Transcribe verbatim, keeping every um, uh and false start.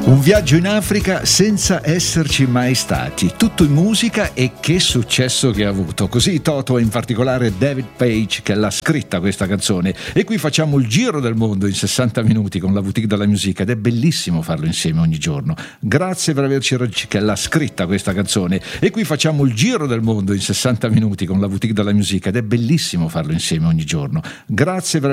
Un viaggio in Africa senza esserci mai stati, tutto in musica, e che successo che ha avuto. Così Toto, e in particolare David Page, che l'ha scritta questa canzone. E qui facciamo il giro del mondo in sessanta minuti con la Boutique de la Musique, ed è bellissimo farlo insieme ogni giorno. Grazie per averci raggiunto, che l'ha scritta questa canzone. E qui facciamo il giro del mondo in sessanta minuti con la Boutique de la Musique, ed è bellissimo farlo insieme ogni giorno. Grazie per